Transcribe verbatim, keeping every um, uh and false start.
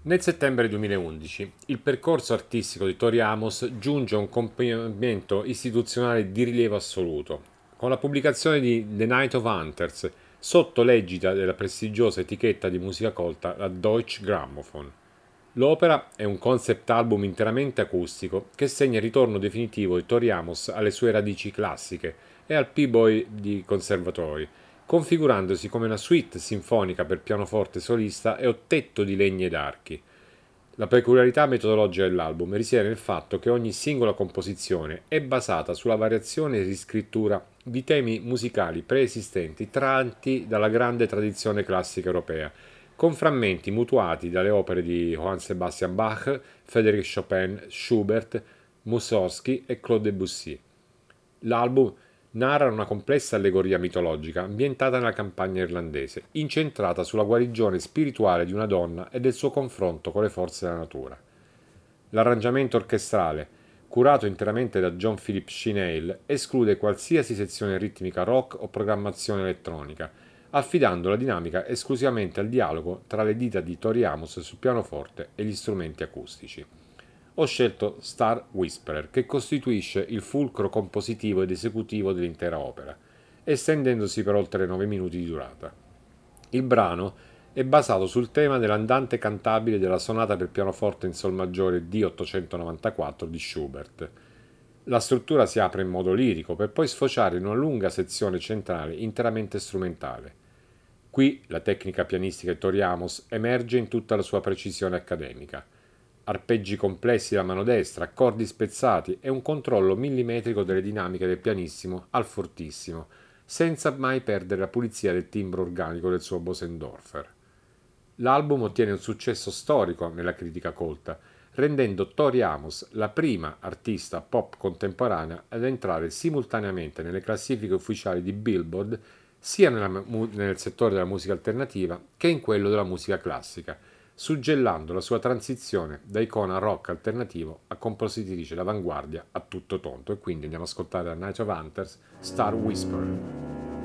Nel settembre duemilaundici il percorso artistico di Tori Amos giunge a un compimento istituzionale di rilievo assoluto, con la pubblicazione di The Night of Hunters, sotto l'egida della prestigiosa etichetta di musica colta, la Deutsche Grammophon. L'opera è un concept album interamente acustico che segna il ritorno definitivo di Tori Amos alle sue radici classiche e al P-Boy di conservatori, configurandosi come una suite sinfonica per pianoforte solista e ottetto di legni ed archi. La peculiarità metodologica dell'album risiede nel fatto che ogni singola composizione è basata sulla variazione e riscrittura di temi musicali preesistenti tratti dalla grande tradizione classica europea, con frammenti mutuati dalle opere di Johann Sebastian Bach, Frédéric Chopin, Schubert, Mussorgsky e Claude Debussy. L'album narra una complessa allegoria mitologica ambientata nella campagna irlandese, incentrata sulla guarigione spirituale di una donna e del suo confronto con le forze della natura. L'arrangiamento orchestrale, curato interamente da John Philip Shinale, esclude qualsiasi sezione ritmica rock o programmazione elettronica, affidando la dinamica esclusivamente al dialogo tra le dita di Tori Amos sul pianoforte e gli strumenti acustici. Ho scelto Star Whisperer, che costituisce il fulcro compositivo ed esecutivo dell'intera opera, estendendosi per oltre nove minuti di durata. Il brano è basato sul tema dell'andante cantabile della sonata per pianoforte in sol maggiore D ottocentonovantaquattro di Schubert. La struttura si apre in modo lirico per poi sfociare in una lunga sezione centrale interamente strumentale. Qui la tecnica pianistica di Tori Amos emerge in tutta la sua precisione accademica. Arpeggi complessi da mano destra, accordi spezzati e un controllo millimetrico delle dinamiche del pianissimo al fortissimo, senza mai perdere la pulizia del timbro organico del suo Bosendorfer. L'album ottiene un successo storico nella critica colta, rendendo Tori Amos la prima artista pop contemporanea ad entrare simultaneamente nelle classifiche ufficiali di Billboard sia nella, nel settore della musica alternativa che in quello della musica classica, suggellando la sua transizione da icona rock alternativo a compositrice d'avanguardia a tutto tonto. E quindi andiamo ad ascoltare a Night of Hunters, Star Whisperer.